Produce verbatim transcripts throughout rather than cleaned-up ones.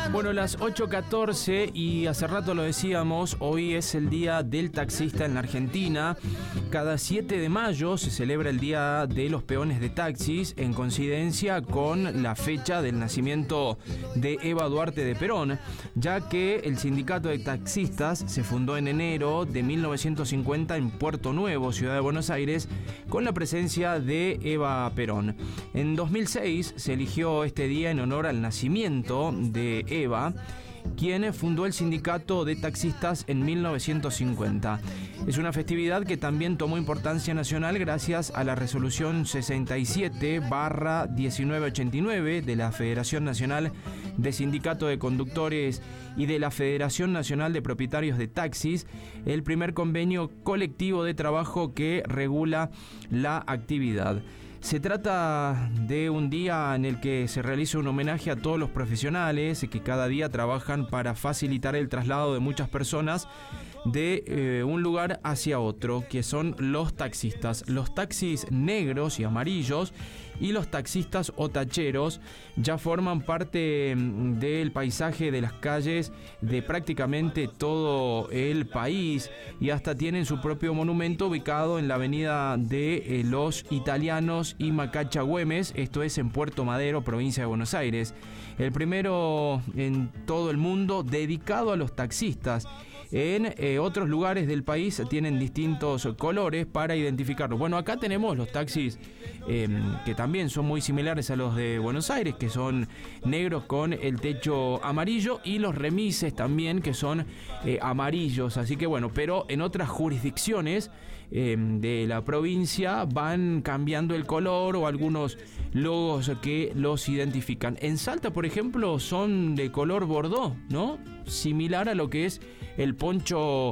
Bueno, las ocho catorce y hace rato lo decíamos, hoy es el Día del Taxista en la Argentina. Cada siete de mayo se celebra el Día de los Peones de Taxis en coincidencia con la fecha del nacimiento de Eva Duarte de Perón, ya que el sindicato de taxistas se fundó en enero de mil novecientos cincuenta en Puerto Nuevo, Ciudad de Buenos Aires, con la presencia de Eva Perón. En dos mil seis se eligió este día en honor al nacimiento de Eva, quien fundó el sindicato de taxistas en mil novecientos cincuenta. Es una festividad que también tomó importancia nacional gracias a la resolución sesenta y siete barra mil novecientos ochenta y nueve de la Federación Nacional de Sindicato de Conductores y de la Federación Nacional de Propietarios de Taxis, el primer convenio colectivo de trabajo que regula la actividad. Se trata de un día en el que se realiza un homenaje a todos los profesionales que cada día trabajan para facilitar el traslado de muchas personas de eh, un lugar hacia otro, que son los taxistas. Los taxis negros y amarillos y los taxistas o tacheros ya forman parte del paisaje de las calles de prácticamente todo el país y hasta tienen su propio monumento ubicado en la avenida de eh, los Italianos y Macacha Güemes, esto es en Puerto Madero, provincia de Buenos Aires. El primero en todo el mundo dedicado a los taxistas. En eh, otros lugares del país tienen distintos colores para identificarlos. Bueno, acá tenemos los taxis eh, que también son muy similares a los de Buenos Aires, que son negros con el techo amarillo, y los remises también, que son eh, amarillos. Así que bueno, pero en otras jurisdicciones eh, de la provincia van cambiando el color o algunos logos que los identifican. En Salta, por ejemplo, son de color bordó, ¿no? Similar a lo que es el poncho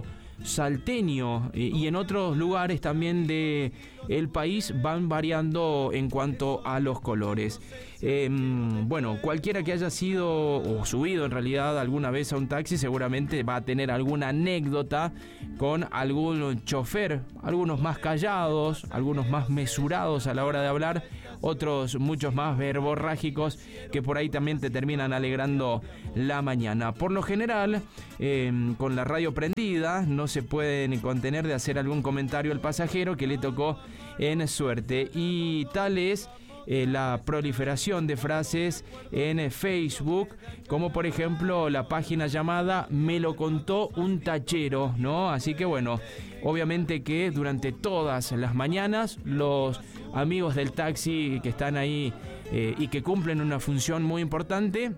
salteño, y en otros lugares también de el país van variando en cuanto a los colores. Eh, bueno, cualquiera que haya sido o subido en realidad alguna vez a un taxi seguramente va a tener alguna anécdota con algún chofer, algunos más callados, algunos más mesurados a la hora de hablar, otros muchos más verborrágicos que por ahí también te terminan alegrando la mañana. Por lo general, eh, con la radio prendida no se pueden contener de hacer algún comentario al pasajero que le tocó en suerte, y tal es Eh, la proliferación de frases en Facebook, como por ejemplo la página llamada Me lo contó un tachero, ¿no? Así que bueno, obviamente que durante todas las mañanas los amigos del taxi que están ahí eh, y que cumplen una función muy importante,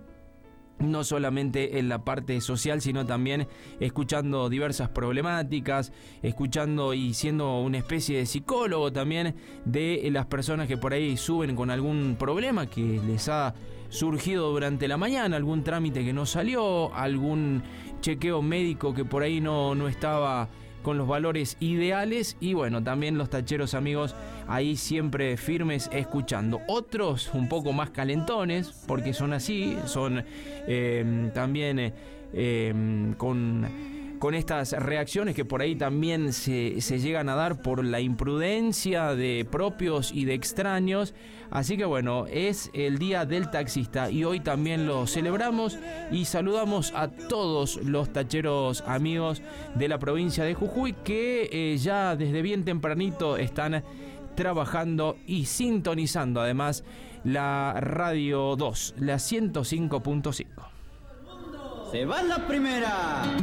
no solamente en la parte social, sino también escuchando diversas problemáticas, escuchando y siendo una especie de psicólogo también de las personas que por ahí suben con algún problema que les ha surgido durante la mañana, algún trámite que no salió, algún chequeo médico que por ahí no, no estaba con los valores ideales, y bueno, también los tacheros amigos ahí siempre firmes escuchando. Otros un poco más calentones, porque son así, son eh, también eh, eh, con... con estas reacciones que por ahí también se, se llegan a dar por la imprudencia de propios y de extraños. Así que bueno, es el Día del Taxista y hoy también lo celebramos y saludamos a todos los tacheros amigos de la provincia de Jujuy que eh, ya desde bien tempranito están trabajando y sintonizando además la Radio dos, la ciento cinco punto cinco. Se va la primera.